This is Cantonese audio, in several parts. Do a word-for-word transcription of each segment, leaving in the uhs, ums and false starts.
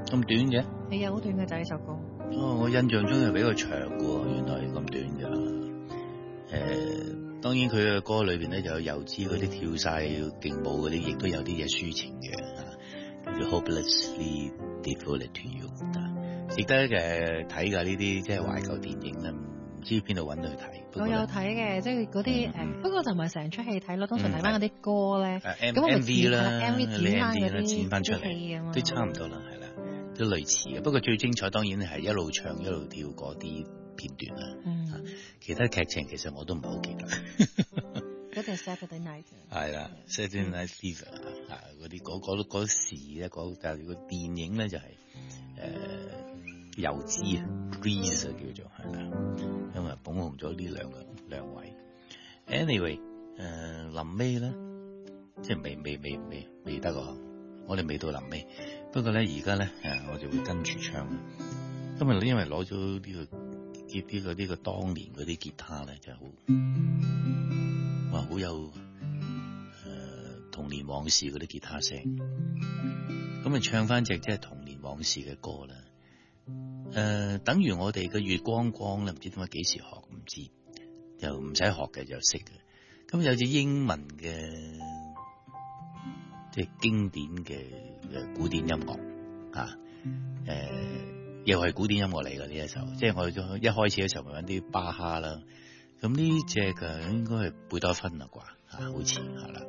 咁短嘅？ 係啊，好短嘅就呢首歌。 哦，我印象中係比較長嘅喎，原來係咁短嘅。誒、呃，當然佢嘅歌裏邊咧就有油脂嗰啲跳晒勁舞嗰啲，亦都有啲嘢抒情嘅嚇，叫做 Hopelessly Devoted to You，值得嘅睇㗎呢啲即係懷舊電影啦，唔知邊度揾到去睇。 我有睇嘅，即係嗰啲誒，不過就唔係成出戲睇咯，通常睇翻嗰啲歌咧，咁我咪 M V 啦 ，M V 剪翻嗰啲剪翻出嚟戲咁都差唔多啦，係啦，都類似嘅。不過最精彩當然係一路唱一路跳嗰啲片段啦。嗯，其他劇情其實我都唔係好記得。 嗰隻 Saturday Night 係啦 ，Saturday Night Fever 啊，嗰啲嗰嗰嗰時咧，嗰但係個電影咧就係誒油脂啊 ，Grease 啊叫做係啦，因為捧紅咗呢兩個兩位。Anyway，誒臨尾咧，即係未未未未未得個，我哋未到臨尾。不過咧而家咧誒，我就會跟住唱。今日因為攞咗呢個呢、呢個呢、呢個當年嗰啲吉他咧，就係好。哇，好有誒、呃、童年往事嗰啲吉他聲，咁啊唱翻隻即係童年往事嘅歌啦。誒、呃，等於我哋嘅月光光啦，唔知點解幾時學唔知，又唔使學嘅就識嘅。咁有隻英文嘅即係經典嘅誒古典音樂啊，誒、呃、又係古典音樂嚟嘅呢一首，即係我一開始嘅時候咪揾啲巴哈啦。咁呢隻嘅應該係貝多芬啦啩，嚇，好似係啦，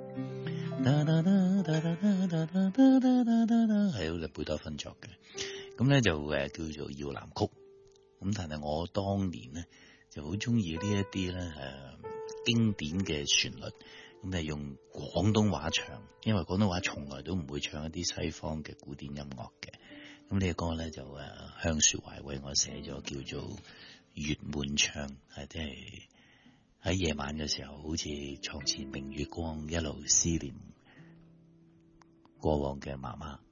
係好似貝多芬作嘅。咁咧就誒叫做搖籃曲。咁但係我當年咧就好中意呢一啲咧誒經典嘅旋律，咁係用廣東話唱，因為廣東話從來都唔會唱一啲西方嘅古典音樂嘅。咁呢個歌咧就誒向雪懷為我寫咗，叫做《月滿窗》，係即係。喺夜晚嘅時候，好似床前明月光，一路思念過往嘅媽媽。